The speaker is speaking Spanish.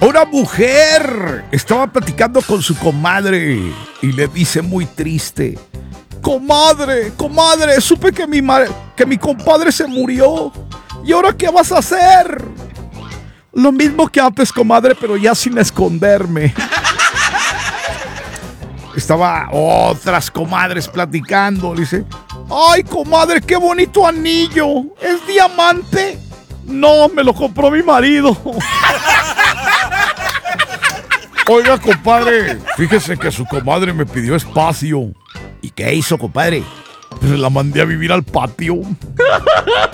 Una mujer estaba platicando con su comadre y le dice muy triste: comadre, supe que mi compadre se murió. ¿Y ahora qué vas a hacer? Lo mismo que antes, comadre, pero ya sin esconderme. Estaba otras comadres platicando. Le dice: ay, comadre, qué bonito anillo. ¿Es diamante? No, me lo compró mi marido. Oiga, compadre, fíjese que su comadre me pidió espacio. ¿Y qué hizo, compadre? Pues la mandé a vivir al patio.